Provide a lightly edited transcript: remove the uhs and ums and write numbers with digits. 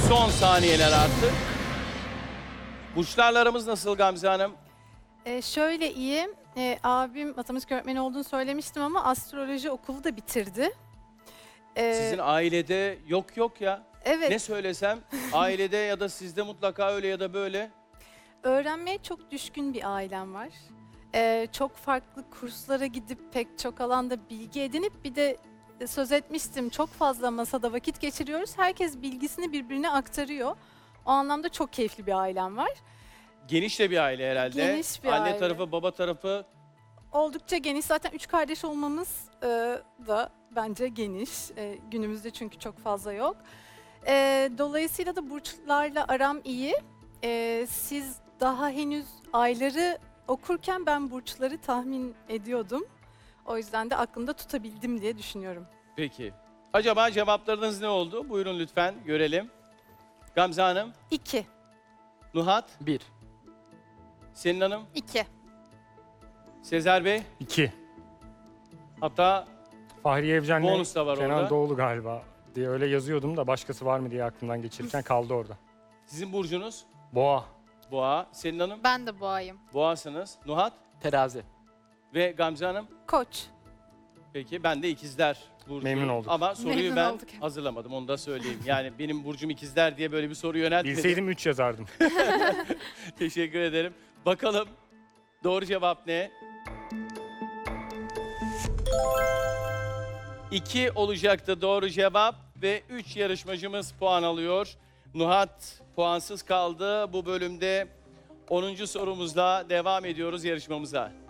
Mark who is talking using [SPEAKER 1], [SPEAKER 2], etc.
[SPEAKER 1] Son saniyeler artık. Burçlarla aramız nasıl Gamze Hanım?
[SPEAKER 2] Şöyle iyi, abim matematik öğretmeni olduğunu söylemiştim ama astroloji okulu da bitirdi.
[SPEAKER 1] Sizin ailede yok ya.
[SPEAKER 2] Evet,
[SPEAKER 1] Ne söylesem ailede ya da sizde mutlaka öyle ya da böyle.
[SPEAKER 2] öğrenmeye çok düşkün bir ailem var. Çok farklı kurslara gidip pek çok alanda bilgi edinip bir de söz etmiştim, çok fazla masada vakit geçiriyoruz. Herkes bilgisini birbirine aktarıyor. O anlamda çok keyifli bir ailem var.
[SPEAKER 1] Geniş de bir aile herhalde.
[SPEAKER 2] Geniş bir
[SPEAKER 1] Anne
[SPEAKER 2] aile.
[SPEAKER 1] tarafı, baba tarafı.
[SPEAKER 2] Oldukça geniş. Zaten 3 kardeş olmamız da bence geniş. Günümüzde çünkü çok fazla yok. Dolayısıyla da burçlarla aram iyi. Siz daha henüz ayları okurken ben burçları tahmin ediyordum. O yüzden de aklımda tutabildim diye düşünüyorum.
[SPEAKER 1] Peki. Acaba cevaplarınız ne oldu? Buyurun lütfen görelim. Gamze Hanım,
[SPEAKER 2] 2.
[SPEAKER 1] Nuhat,
[SPEAKER 3] 1.
[SPEAKER 1] Selin Hanım,
[SPEAKER 2] 2.
[SPEAKER 1] Sezer Bey,
[SPEAKER 4] 2.
[SPEAKER 1] hatta
[SPEAKER 4] Fahriye Evcen'le
[SPEAKER 1] bonus da var
[SPEAKER 4] Kenan
[SPEAKER 1] orada.
[SPEAKER 4] Doğulu galiba diye öyle yazıyordum da başkası var mı diye aklımdan geçirirken kaldı orada.
[SPEAKER 1] Sizin burcunuz
[SPEAKER 4] Boğa.
[SPEAKER 1] Boğa. Selin Hanım,
[SPEAKER 5] Ben de boğayım.
[SPEAKER 1] Boğasınız. Nuhat
[SPEAKER 3] Terazi.
[SPEAKER 1] ve Gamze Hanım.
[SPEAKER 2] Koç.
[SPEAKER 1] Peki ben de ikizler burcu.
[SPEAKER 4] Memnun olduk.
[SPEAKER 1] Ama soruyu
[SPEAKER 5] Memnun
[SPEAKER 1] ben
[SPEAKER 5] olduk.
[SPEAKER 1] hazırlamadım, onu da söyleyeyim. Yani benim burcum ikizler diye böyle bir soru yöneltmedim.
[SPEAKER 4] Bilseydim 3 yazardım.
[SPEAKER 1] Teşekkür ederim. Bakalım doğru cevap ne? 2 olacaktı doğru cevap ve 3 yarışmacımız puan alıyor. Nuhat puansız kaldı. Bu bölümde 10. sorumuzla devam ediyoruz yarışmamıza.